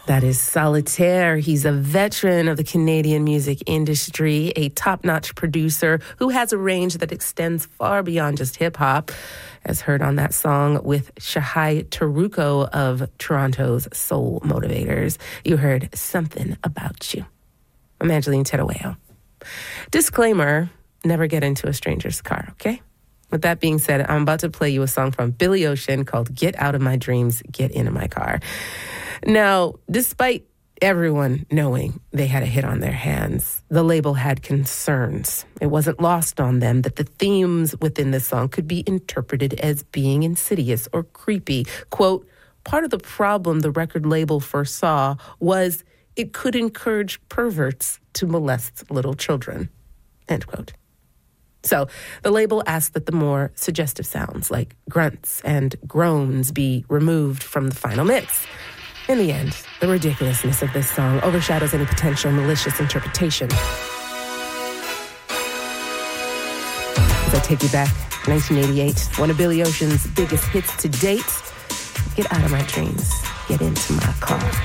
That is Solitaire. He's a veteran of the Canadian music industry, a top-notch producer who has a range that extends far beyond just hip-hop, as heard on that song with Shahai Taruko of Toronto's Soul Motivators. You heard Something About You. I'm Angeline Terueo. Disclaimer, never get into a stranger's car, okay? With that being said, I'm about to play you a song from Billy Ocean called Get Out of My Dreams, Get Into My Car. Now, despite everyone knowing they had a hit on their hands, the label had concerns. It wasn't lost on them that the themes within this song could be interpreted as being insidious or creepy. Quote, part of the problem the record label foresaw was it could encourage perverts to molest little children, end quote. So the label asked that the more suggestive sounds like grunts and groans be removed from the final mix. In the end, the ridiculousness of this song overshadows any potential malicious interpretation. As I take you back, 1988, one of Billy Ocean's biggest hits to date, Get Out of My Dreams, Get Into My Car.